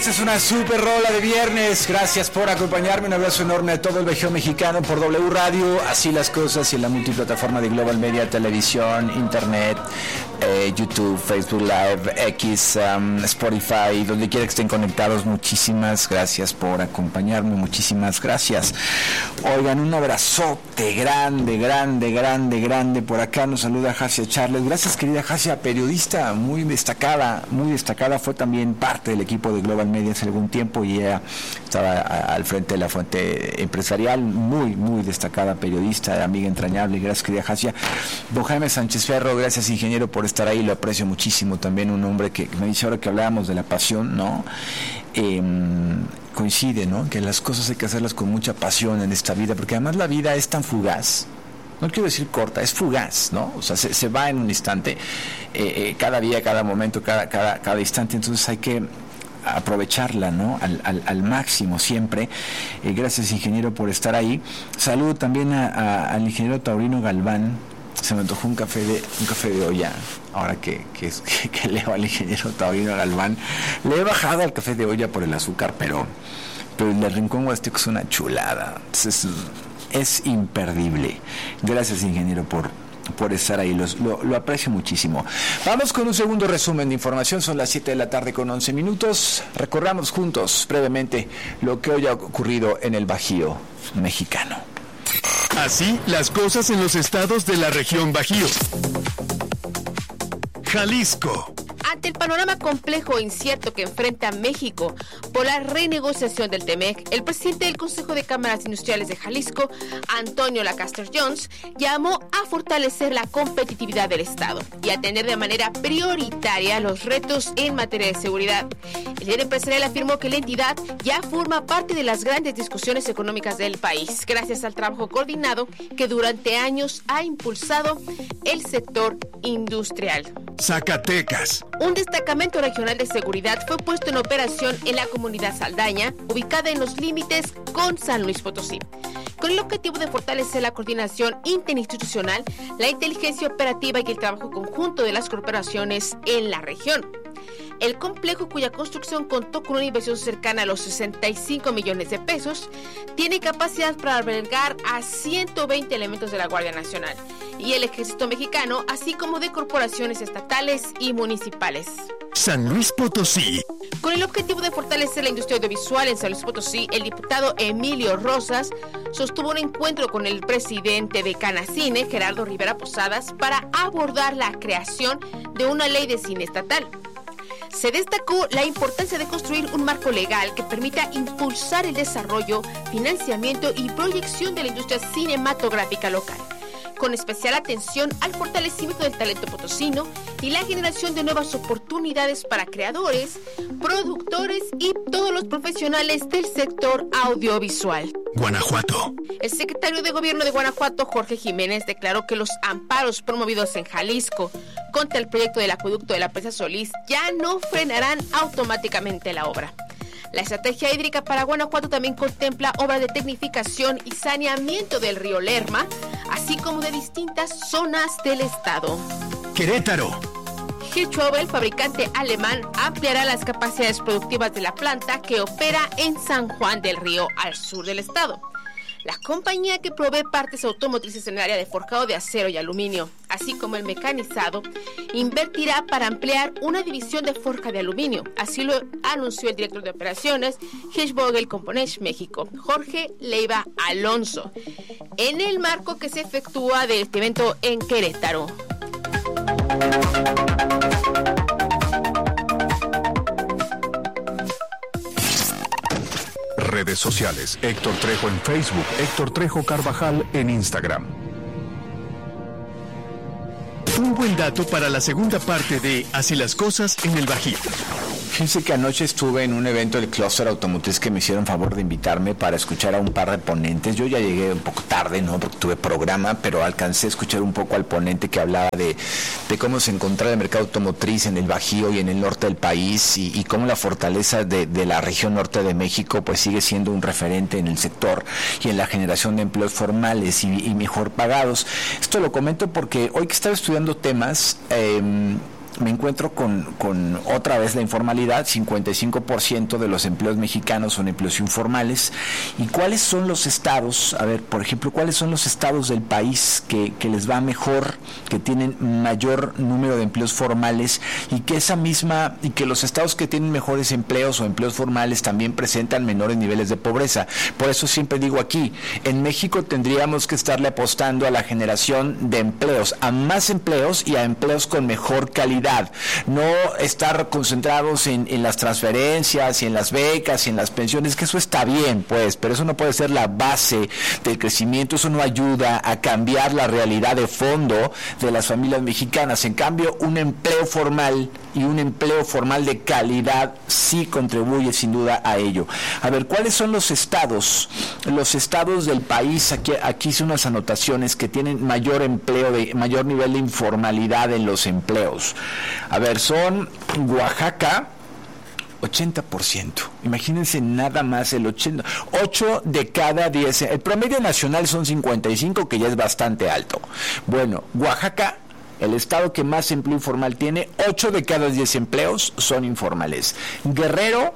esta es una super rola de viernes. Gracias por acompañarme. Un abrazo enorme a todo el Bajío mexicano por W Radio. Así las cosas y en la multiplataforma de Global Media, televisión, internet, YouTube, Facebook Live, X, Spotify, donde quiera que estén conectados. Muchísimas gracias por acompañarme. Muchísimas gracias. Oigan, un abrazote grande. Por acá nos saluda Jasia Charles. Gracias, querida Jasia, periodista muy destacada. Fue también parte del equipo de Global Media hace algún tiempo y ella estaba al frente de la fuente empresarial. Muy destacada periodista, amiga entrañable. Gracias, querida Jasia. Don Jaime Sánchez Ferro, gracias, ingeniero, por estar ahí. Lo aprecio muchísimo. También un hombre que me dice ahora que hablábamos de la pasión, ¿no? Coincide, ¿no? Que las cosas hay que hacerlas con mucha pasión en esta vida, porque además la vida es tan fugaz. No quiero decir corta, es fugaz, ¿no? O sea, se va en un instante, cada día, cada momento, cada instante. Entonces hay que aprovecharla, ¿no? Al máximo siempre. Gracias, ingeniero, por estar ahí. Saludo también al ingeniero Taurino Galván. Se me antojó un café de olla. Ahora que leo al ingeniero Taurino Galván, le he bajado al café de olla por el azúcar, pero el Rincón Huasteco es una chulada. Entonces, es imperdible. Gracias, ingeniero, por estar ahí. Lo aprecio muchísimo. Vamos con un segundo resumen de información. Son las 7:11 p.m. Recorramos juntos brevemente lo que hoy ha ocurrido en el Bajío mexicano. Así las cosas en los estados de la región Bajío. Jalisco. Ante el panorama complejo e incierto que enfrenta México por la renegociación del TEMEC, el presidente del Consejo de Cámaras Industriales de Jalisco, Antonio Lacaster Jones, llamó a fortalecer la competitividad del Estado y atender de manera prioritaria los retos en materia de seguridad. El líder empresarial afirmó que la entidad ya forma parte de las grandes discusiones económicas del país, gracias al trabajo coordinado que durante años ha impulsado el sector industrial. Zacatecas. Un destacamento regional de seguridad fue puesto en operación en la comunidad Saldaña, ubicada en los límites con San Luis Potosí, con el objetivo de fortalecer la coordinación interinstitucional, la inteligencia operativa y el trabajo conjunto de las corporaciones en la región. El complejo, cuya construcción contó con una inversión cercana a los 65 millones de pesos, tiene capacidad para albergar a 120 elementos de la Guardia Nacional y el Ejército Mexicano, así como de corporaciones estatales y municipales. San Luis Potosí. Con el objetivo de fortalecer la industria audiovisual en San Luis Potosí, el diputado Emilio Rosas sostuvo un encuentro con el presidente de Canacine, Gerardo Rivera Posadas, para abordar la creación de una ley de cine estatal. Se destacó la importancia de construir un marco legal que permita impulsar el desarrollo, financiamiento y proyección de la industria cinematográfica local, con especial atención al fortalecimiento del talento potosino y la generación de nuevas oportunidades para creadores, productores y todos los profesionales del sector audiovisual. Guanajuato. El secretario de Gobierno de Guanajuato, Jorge Jiménez, declaró que los amparos promovidos en Jalisco contra el proyecto del acueducto de la Presa Solís ya no frenarán automáticamente la obra. La estrategia hídrica para Guanajuato también contempla obras de tecnificación y saneamiento del río Lerma, así como de distintas zonas del estado. Querétaro. Hirschauer, el fabricante alemán, ampliará las capacidades productivas de la planta que opera en San Juan del Río, al sur del estado. La compañía, que provee partes automotrices en el área de forjado de acero y aluminio, así como el mecanizado, invertirá para ampliar una división de forja de aluminio. Así lo anunció el director de operaciones Hirschvogel Components México, Jorge Leiva Alonso, en el marco que se efectúa de este evento en Querétaro. Redes sociales. Héctor Trejo en Facebook, Héctor Trejo Carvajal en Instagram. Un buen dato para la segunda parte de Así las cosas en el Bajío. Fíjense que anoche estuve en un evento del Clúster Automotriz que me hicieron favor de invitarme para escuchar a un par de ponentes. Yo ya llegué un poco tarde, ¿no? Porque tuve programa, pero alcancé a escuchar un poco al ponente que hablaba de cómo se encontraba el mercado automotriz en el Bajío y en el norte del país y cómo la fortaleza de la región norte de México pues sigue siendo un referente en el sector y en la generación de empleos formales y mejor pagados. Esto lo comento porque hoy que estaba estudiando temas, me encuentro con otra vez la informalidad. 55% de los empleos mexicanos son empleos informales. ¿Y cuáles son los estados? A ver, por ejemplo, ¿cuáles son los estados del país que les va mejor, que tienen mayor número de empleos formales, y que los estados que tienen mejores empleos o empleos formales también presentan menores niveles de pobreza? Por eso siempre digo aquí, en México tendríamos que estarle apostando a la generación de empleos, a más empleos y a empleos con mejor calidad, no estar concentrados en las transferencias y en las becas y en las pensiones, que eso está bien, pues, pero eso no puede ser la base del crecimiento. Eso no ayuda a cambiar la realidad de fondo de las familias mexicanas. En cambio, un empleo formal y un empleo formal de calidad sí contribuye sin duda a ello. A ver, ¿cuáles son los estados? Los estados del país, aquí hice unas anotaciones, que tienen mayor mayor nivel de informalidad en los empleos. A ver, son Oaxaca, 80%. Imagínense nada más, el 80. 8 de cada 10. El promedio nacional son 55, que ya es bastante alto. Bueno, Oaxaca, el estado que más empleo informal tiene, 8 de cada 10 empleos son informales. Guerrero,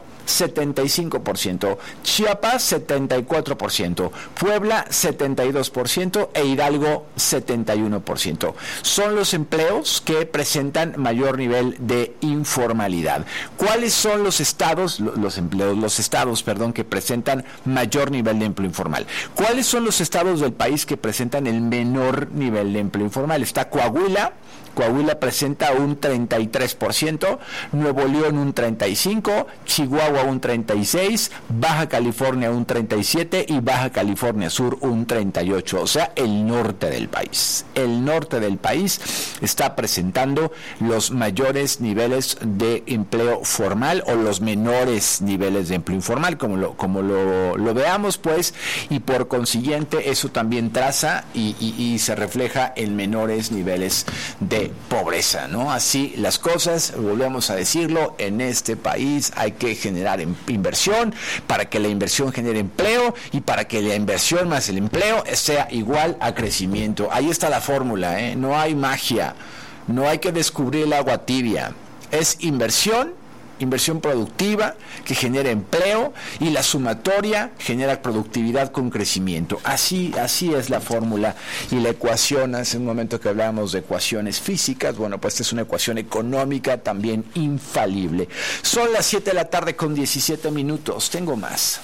75%, Chiapas 74%, Puebla 72% e Hidalgo 71%. Son los empleos que presentan mayor nivel de informalidad. ¿Cuáles son los estados, los estados que presentan mayor nivel de empleo informal? ¿Cuáles son los estados del país que presentan el menor nivel de empleo informal? Está Coahuila presenta un 33%, Nuevo León un 35%, Chihuahua un 36%, Baja California un 37% y Baja California Sur un 38%, o sea, el norte del país. El norte del país está presentando los mayores niveles de empleo formal o los menores niveles de empleo informal, como lo veamos, pues, y por consiguiente eso también traza y se refleja en menores niveles de pobreza, ¿no? Así las cosas, volvemos a decirlo, en este país hay que generar inversión para que la inversión genere empleo y para que la inversión más el empleo sea igual a crecimiento. Ahí está la fórmula, ¿eh? No hay magia, no hay que descubrir el agua tibia, es inversión productiva que genera empleo, y la sumatoria genera productividad con crecimiento. Así es la fórmula y la ecuación. Hace un momento que hablábamos de ecuaciones físicas, bueno, pues esta es una ecuación económica también infalible. Son las 7:17 p.m. Tengo más.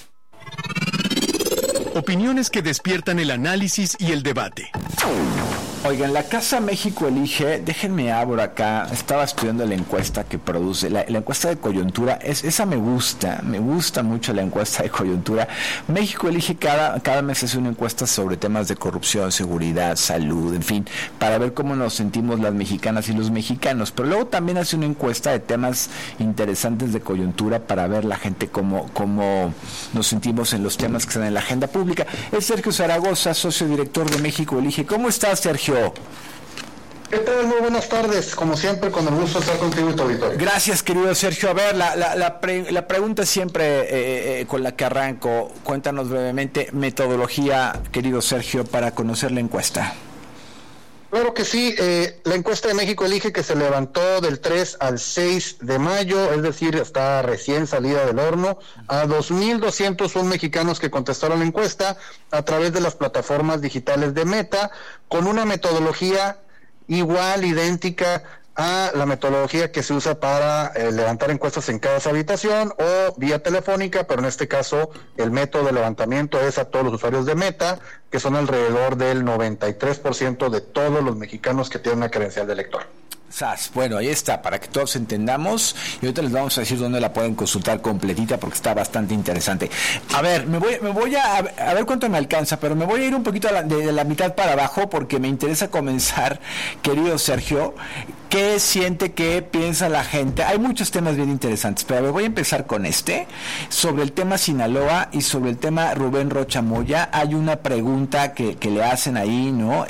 Opiniones que despiertan el análisis y el debate. Oigan, la Casa México Elige, déjenme abro acá, estaba estudiando la encuesta que produce, la encuesta de coyuntura, esa me gusta mucho la encuesta de coyuntura. México Elige cada mes hace una encuesta sobre temas de corrupción, seguridad, salud, en fin, para ver cómo nos sentimos las mexicanas y los mexicanos, pero luego también hace una encuesta de temas interesantes de coyuntura para ver la gente cómo nos sentimos en los temas que están en la agenda pública. Es Sergio Zaragoza, socio director de México Elige. ¿Cómo estás, Sergio? ¿Qué tal? Muy buenas tardes, como siempre, con el gusto de estar contigo y tu auditorio. Gracias, querido Sergio. A ver, la pregunta siempre con la que arranco, cuéntanos brevemente, metodología, querido Sergio, para conocer la encuesta. Claro que sí, la encuesta de México Elige, que se levantó del 3 al 6 de mayo, es decir, está recién salida del horno, a 2,201 mexicanos que contestaron la encuesta a través de las plataformas digitales de Meta, con una metodología igual, idéntica a la metodología que se usa para levantar encuestas en cada habitación o vía telefónica, pero en este caso el método de levantamiento es a todos los usuarios de Meta, que son alrededor del 93% de todos los mexicanos que tienen una credencial de elector. Bueno, ahí está, para que todos entendamos, y ahorita les vamos a decir dónde la pueden consultar completita, porque está bastante interesante. A ver, me voy a ver cuánto me alcanza, pero me voy a ir un poquito de la mitad para abajo, porque me interesa comenzar, querido Sergio. ¿Qué siente, qué piensa la gente? Hay muchos temas bien interesantes, pero me voy a empezar con sobre el tema Sinaloa y sobre el tema Rubén Rocha Moya. Hay una pregunta que le hacen ahí, ¿no?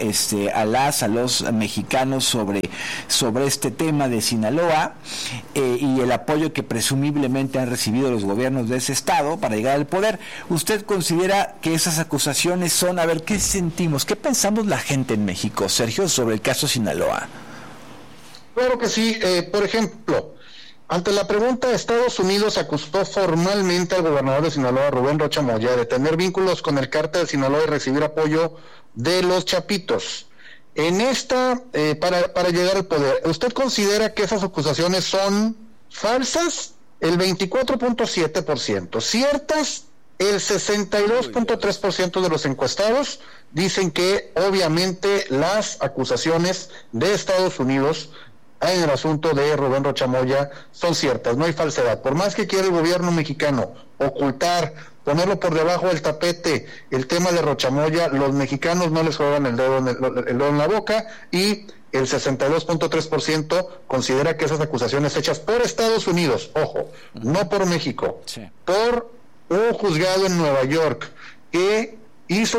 A los mexicanos sobre este tema de Sinaloa y el apoyo que presumiblemente han recibido los gobiernos de ese estado para llegar al poder. ¿Usted considera que esas acusaciones son, a ver, qué sentimos, qué pensamos la gente en México, Sergio, sobre el caso Sinaloa? Claro que sí. Por ejemplo, ante la pregunta, Estados Unidos acusó formalmente al gobernador de Sinaloa, Rubén Rocha Moya, de tener vínculos con el cártel de Sinaloa y recibir apoyo de los Chapitos. En esta, para llegar al poder, ¿usted considera que esas acusaciones son falsas? El 24.7%. ¿Ciertas? El 62.3% de los encuestados dicen que obviamente las acusaciones de Estados Unidos en el asunto de Rubén Rocha Moya son ciertas, no hay falsedad. Por más que quiera el gobierno mexicano ocultar, ponerlo por debajo del tapete el tema de Rocha Moya, los mexicanos no les juegan el dedo en la boca, y el 62.3% considera que esas acusaciones hechas por Estados Unidos, ojo, no por México, sí, por un juzgado en Nueva York que hizo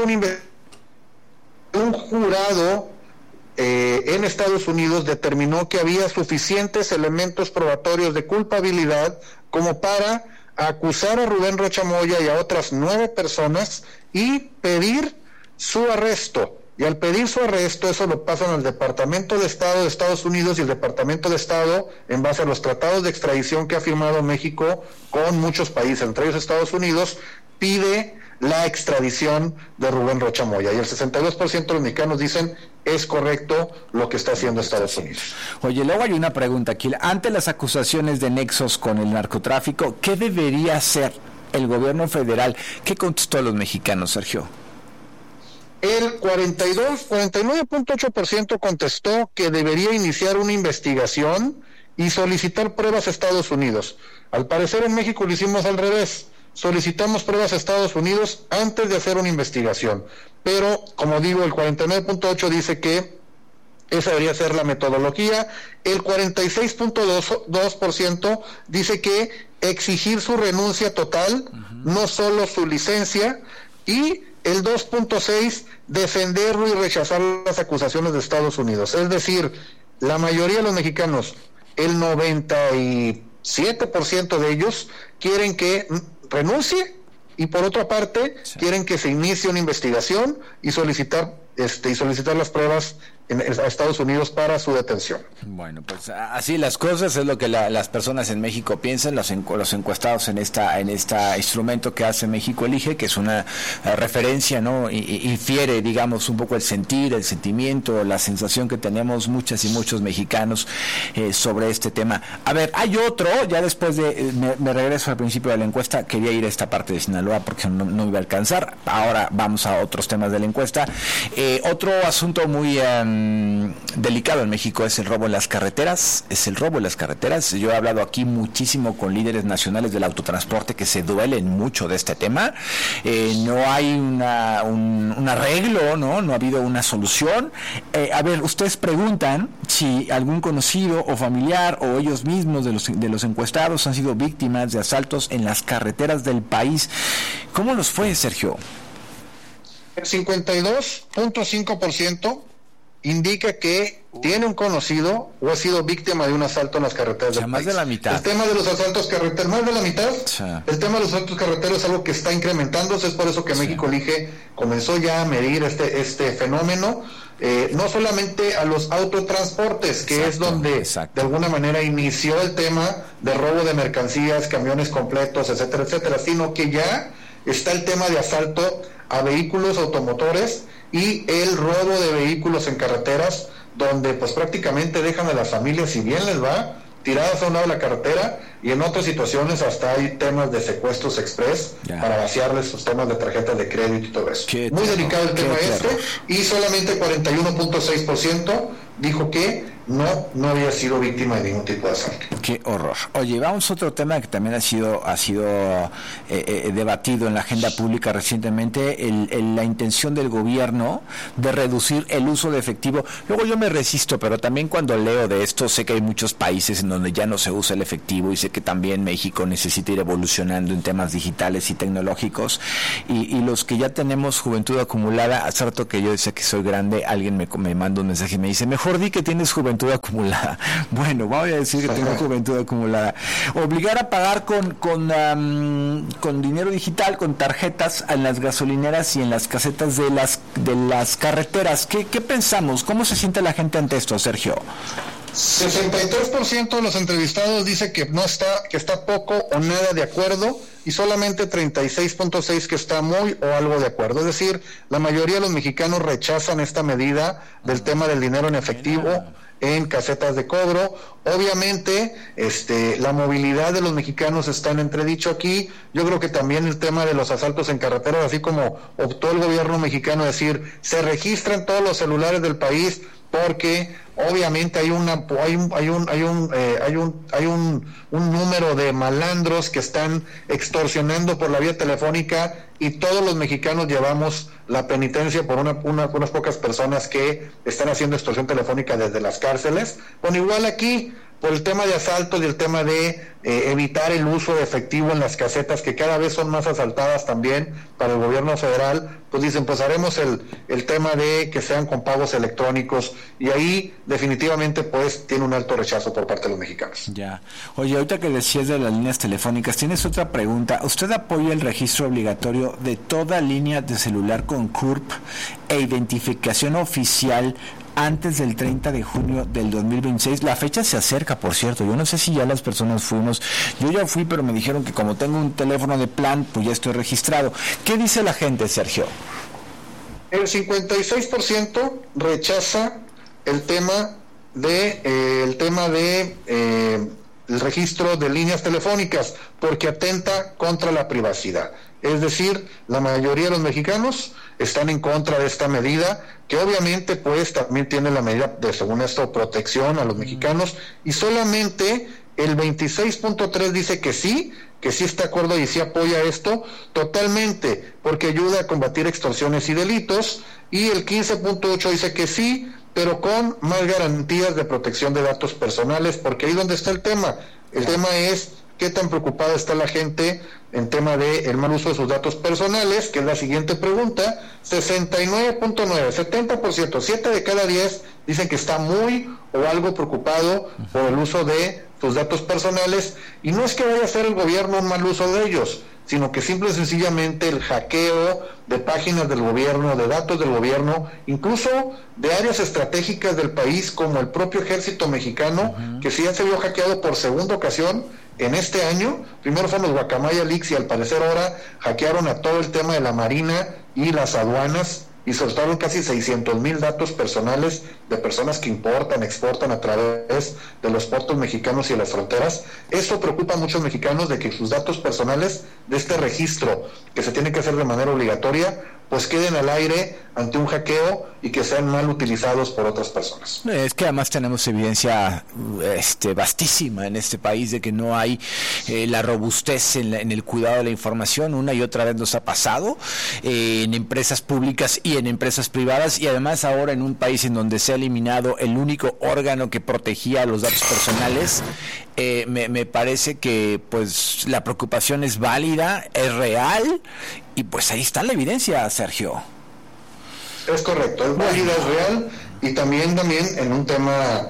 un jurado en Estados Unidos determinó que había suficientes elementos probatorios de culpabilidad como para acusar a Rubén Rocha Moya y a otras 9 personas y pedir su arresto. Y al pedir su arresto, eso lo pasan al Departamento de Estado de Estados Unidos, y el Departamento de Estado, en base a los tratados de extradición que ha firmado México con muchos países, entre ellos Estados Unidos, pide la extradición de Rubén Rocha Moya, y el 62% de los mexicanos dicen es correcto lo que está haciendo Estados Unidos. Oye, luego hay una pregunta aquí. Ante las acusaciones de nexos con el narcotráfico, ¿qué debería hacer el gobierno federal? ¿Qué contestó a los mexicanos, Sergio? El 49.8% contestó que debería iniciar una investigación y solicitar pruebas a Estados Unidos. Al parecer en México lo hicimos al revés. Solicitamos pruebas a Estados Unidos antes de hacer una investigación. Pero, como digo, el 49.8% dice que esa debería ser la metodología. El 46.2% dice que exigir su renuncia total, no solo su licencia, y el 2.6% defenderlo y rechazar las acusaciones de Estados Unidos. Es decir, la mayoría de los mexicanos, el 97% de ellos, quieren que renuncie, y por otra parte quieren que se inicie una investigación y solicitar las pruebas a Estados Unidos para su detención. Bueno, pues así las cosas, es lo que las personas en México piensan, los encuestados en esta instrumento que hace México Elige, que es una referencia, ¿no? Infiere, digamos, un poco el sentir, el sentimiento, la sensación que tenemos muchas y muchos mexicanos sobre este tema. A ver, hay otro, ya después de, me regreso al principio de la encuesta, quería ir a esta parte de Sinaloa porque no iba a alcanzar, ahora vamos a otros temas de la encuesta. Otro asunto muy delicado en México es el robo en las carreteras. Yo he hablado aquí muchísimo con líderes nacionales del autotransporte que se duelen mucho de este tema. No hay un arreglo, no ha habido una solución. A ver, ustedes preguntan si algún conocido o familiar o ellos mismos de los encuestados han sido víctimas de asaltos en las carreteras del país. ¿Cómo los fue, Sergio? El 52.5% indica que tiene un conocido o ha sido víctima de un asalto en las carreteras del país. Más de la mitad. El tema de los asaltos carreteros, más de la mitad. El tema de los asaltos carreteros es algo que está incrementándose, es por eso que México Elige comenzó ya a medir este fenómeno, no solamente a los autotransportes, que es donde de alguna manera inició el tema de robo de mercancías, camiones completos, etcétera, sino que ya está el tema de asalto a vehículos automotores y el robo de vehículos en carreteras, donde pues prácticamente dejan a las familias, si bien les va, tiradas a un lado de la carretera, y en otras situaciones hasta hay temas de secuestros express para vaciarles sus temas de tarjetas de crédito y todo eso. Muy delicado el tema y solamente 41.6% dijo que no había sido víctima de ningún tipo de asalto. Qué horror. Oye, vamos a otro tema que también ha sido debatido en la agenda pública recientemente, la intención del gobierno de reducir el uso de efectivo. Luego yo me resisto, pero también cuando leo de esto sé que hay muchos países en donde ya no se usa el efectivo, y sé que también México necesita ir evolucionando en temas digitales y tecnológicos, y los que ya tenemos juventud acumulada, hace rato que yo decía que soy grande, alguien me manda un mensaje y me dice, mejor di que tienes juventud acumulada. Bueno, voy a decir que tengo juventud acumulada. Obligar a pagar con dinero digital, con tarjetas en las gasolineras y en las casetas de las carreteras. ¿Qué pensamos? ¿Cómo se siente la gente ante esto, Sergio? 63% de los entrevistados dice que está poco o nada de acuerdo, y solamente 36.6% que está muy o algo de acuerdo. Es decir, la mayoría de los mexicanos rechazan esta medida del tema del dinero en efectivo en casetas de cobro. Obviamente, la movilidad de los mexicanos está en entredicho aquí. Yo creo que también el tema de los asaltos en carreteras, así como optó el gobierno mexicano, es decir, se registran todos los celulares del país, porque obviamente hay un número de malandros que están extorsionando por la vía telefónica, y todos los mexicanos llevamos la penitencia por unas pocas personas que están haciendo extorsión telefónica desde las cárceles. Bueno, igual aquí, por el tema de asaltos y el tema de evitar el uso de efectivo en las casetas, que cada vez son más asaltadas también para el gobierno federal, pues dicen, pues haremos el tema de que sean con pagos electrónicos, y ahí definitivamente pues tiene un alto rechazo por parte de los mexicanos. Ya. Oye, ahorita que decías de las líneas telefónicas, tienes otra pregunta. ¿Usted apoya el registro obligatorio de toda línea de celular con CURP e identificación oficial antes del 30 de junio del 2026? La fecha se acerca, por cierto. Yo no sé si ya las personas fuimos. Yo ya fui, pero me dijeron que como tengo un teléfono de plan, pues ya estoy registrado. ¿Qué dice la gente, Sergio? El 56% rechaza el tema de el registro de líneas telefónicas, porque atenta contra la privacidad. Es decir, la mayoría de los mexicanos están en contra de esta medida, que obviamente pues también tiene la medida de, según esto, protección a los mexicanos, y solamente el 26.3% dice que sí está de acuerdo y sí apoya esto totalmente, porque ayuda a combatir extorsiones y delitos, y el 15.8% dice que sí, pero con más garantías de protección de datos personales, porque ahí donde está el tema. El tema es qué tan preocupada está la gente en tema de el mal uso de sus datos personales, que es la siguiente pregunta. 69.9%, 70%, 7 de cada 10 dicen que está muy o algo preocupado por el uso de sus datos personales, y no es que vaya a hacer el gobierno un mal uso de ellos, sino que simple y sencillamente el hackeo de páginas del gobierno, de datos del gobierno, incluso de áreas estratégicas del país, como el propio ejército mexicano, que sí ya se vio hackeado por segunda ocasión en este año. Primero fueron los Guacamaya Leaks, y al parecer ahora hackearon a todo el tema de la Marina y las aduanas, y soltaron casi 600,000 datos personales de personas que importan, exportan a través de los puertos mexicanos y de las fronteras. Eso preocupa a muchos mexicanos, de que sus datos personales de este registro, que se tiene que hacer de manera obligatoria, pues queden al aire ante un hackeo y que sean mal utilizados por otras personas. Es que además tenemos evidencia vastísima en este país de que no hay la robustez en el cuidado de la información. Una y otra vez nos ha pasado en empresas públicas y en empresas privadas, y además ahora en un país en donde se ha eliminado el único órgano que protegía los datos personales. Me parece que pues la preocupación es válida, es real, y pues ahí está la evidencia, Sergio. Es correcto, es válida, es real, y también en un tema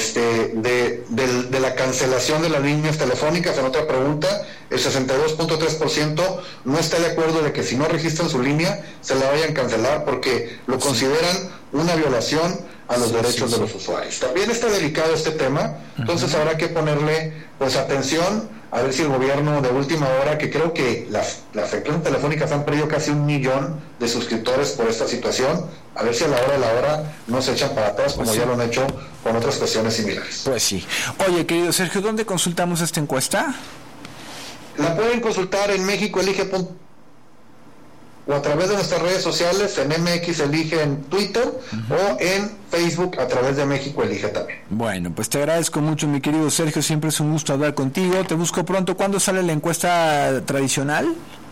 de la cancelación de las líneas telefónicas. En otra pregunta, el 62.3% no está de acuerdo de que si no registran su línea se la vayan a cancelar, porque lo consideran una violación a los derechos de los usuarios. También está delicado este tema, entonces habrá que ponerle pues atención, a ver si el gobierno de última hora, que creo que las empresas telefónicas han perdido casi 1 millón de suscriptores por esta situación, a ver si a la hora de la hora no se echan para atrás, como ya lo han hecho con otras cuestiones similares. Pues sí. Oye, querido Sergio, ¿dónde consultamos esta encuesta? La pueden consultar en mexicoelige.com o a través de nuestras redes sociales, en MX Elige en Twitter, o en Facebook a través de México Elige también. Bueno, pues te agradezco mucho, mi querido Sergio, siempre es un gusto hablar contigo. Te busco pronto. ¿Cuándo sale la encuesta tradicional?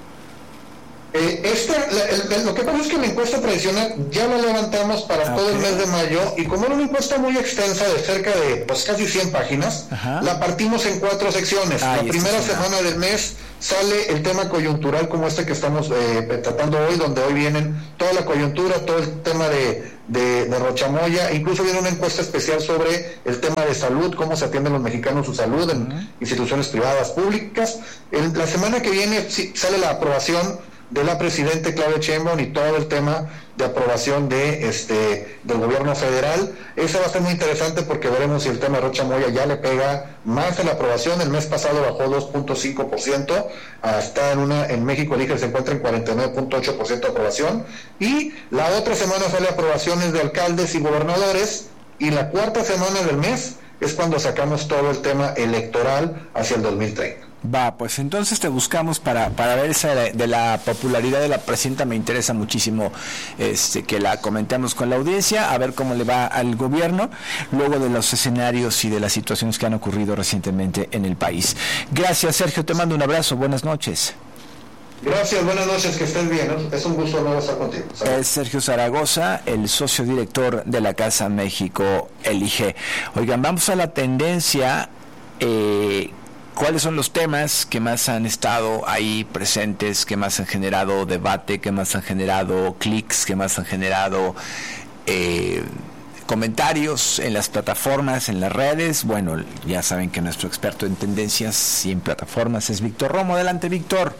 Lo que pasa es que la encuesta tradicional ya la levantamos para todo el mes de mayo, y como era una encuesta muy extensa de cerca de casi 100 páginas, la partimos en 4 secciones. La primera semana del mes sale el tema coyuntural, como este que estamos tratando hoy, donde hoy vienen toda la coyuntura, todo el tema de Rochamoya, incluso viene una encuesta especial sobre el tema de salud, cómo se atienden los mexicanos su salud en instituciones privadas, públicas. La semana que viene sale la aprobación de la presidenta Claudia Sheinbaum y todo el tema de aprobación del gobierno federal. Esa va a ser muy interesante porque veremos si el tema de Rocha Moya ya le pega más a la aprobación. El mes pasado bajó 2.5%, hasta en México Elige se encuentra en 49.8% de aprobación, y la otra semana sale aprobaciones de alcaldes y gobernadores, y la cuarta semana del mes es cuando sacamos todo el tema electoral hacia el 2030. Va, pues entonces te buscamos para ver esa de la popularidad de la presidenta. Me interesa muchísimo que la comentemos con la audiencia, a ver cómo le va al gobierno, luego de los escenarios y de las situaciones que han ocurrido recientemente en el país. Gracias, Sergio, te mando un abrazo, buenas noches. Gracias, buenas noches, que estés bien, ¿no? Es un gusto nuevo estar contigo. Es Sergio Zaragoza, el socio director de la Casa México Elige. Oigan, vamos a la tendencia. ¿Cuáles son los temas que más han estado ahí presentes, que más han generado debate, que más han generado clics, que más han generado comentarios en las plataformas, en las redes? Bueno, ya saben que nuestro experto en tendencias y en plataformas es Víctor Romo. Adelante, Víctor.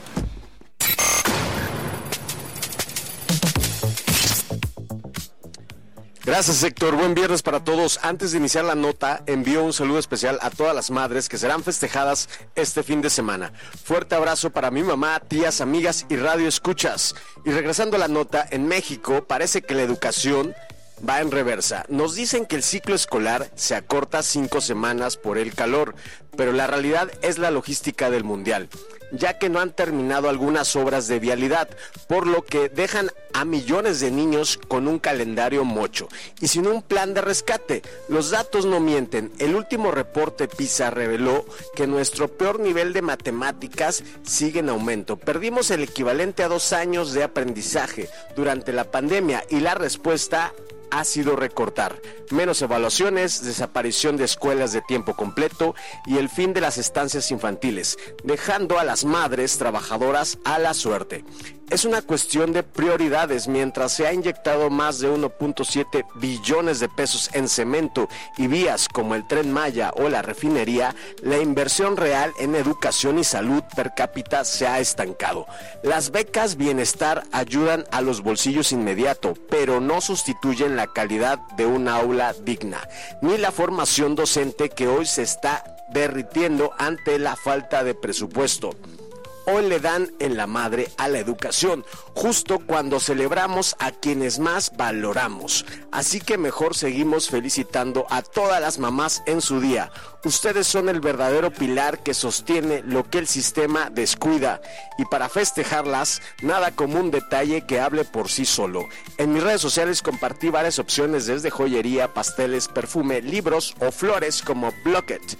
Gracias, Héctor. Buen viernes para todos. Antes de iniciar la nota, envío un saludo especial a todas las madres que serán festejadas este fin de semana. Fuerte abrazo para mi mamá, tías, amigas y radio escuchas. Y regresando a la nota, en México parece que la educación va en reversa. Nos dicen que el ciclo escolar se acorta 5 semanas por el calor, pero la realidad es la logística del mundial, ya que no han terminado algunas obras de vialidad, por lo que dejan a millones de niños con un calendario mocho y sin un plan de rescate. Los datos no mienten. El último reporte PISA reveló que nuestro peor nivel de matemáticas sigue en aumento. Perdimos el equivalente a 2 años de aprendizaje durante la pandemia y la respuesta ha sido recortar. Menos evaluaciones, desaparición de escuelas de tiempo completo y el fin de las estancias infantiles, dejando a las madres trabajadoras a la suerte. Es una cuestión de prioridades. Mientras se ha inyectado más de 1.7 billones de pesos en cemento y vías como el Tren Maya o la refinería, la inversión real en educación y salud per cápita se ha estancado. Las becas bienestar ayudan a los bolsillos inmediato, pero no sustituyen la calidad de un aula digna, ni la formación docente que hoy se está derritiendo ante la falta de presupuesto. Hoy le dan en la madre a la educación, justo cuando celebramos a quienes más valoramos. Así que mejor seguimos felicitando a todas las mamás en su día. Ustedes son el verdadero pilar que sostiene lo que el sistema descuida. Y para festejarlas, nada como un detalle que hable por sí solo. En mis redes sociales compartí varias opciones desde joyería, pasteles, perfume, libros o flores como Blocket.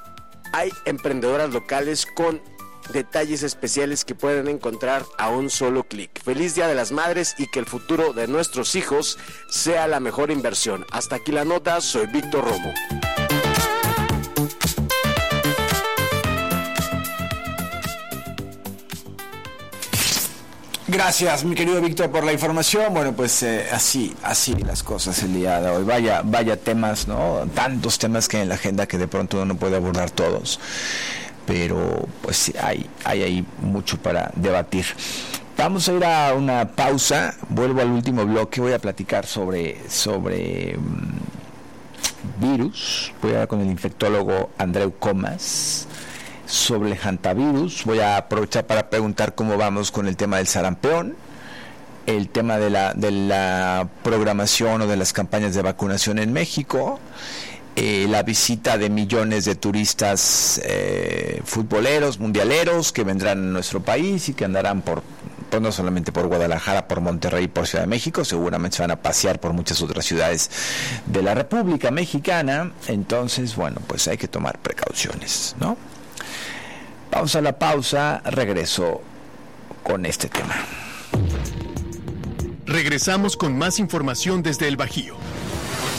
Hay emprendedoras locales con detalles especiales que pueden encontrar a un solo clic. Feliz Día de las Madres y que el futuro de nuestros hijos sea la mejor inversión. Hasta aquí la nota, soy Víctor Romo. Gracias, mi querido Víctor, por la información. Bueno, pues así las cosas el día de hoy. Vaya temas, ¿no? Tantos temas que hay en la agenda que de pronto uno no puede abordar todos. Pero pues hay ahí mucho para debatir. Vamos a ir a una pausa. Vuelvo al último bloque. Voy a platicar sobre virus. Voy a hablar con el infectólogo Andreu Comas sobre el hantavirus. Voy a aprovechar para preguntar cómo vamos con el tema del sarampión, el tema de la programación o de las campañas de vacunación en México, la visita de millones de turistas futboleros, mundialeros, que vendrán a nuestro país y que andarán pues no solamente por Guadalajara, por Monterrey, por Ciudad de México, seguramente se van a pasear por muchas otras ciudades de la República Mexicana. Entonces, bueno, pues hay que tomar precauciones, ¿no? Vamos a la pausa, regreso con este tema. Regresamos con más información desde el Bajío.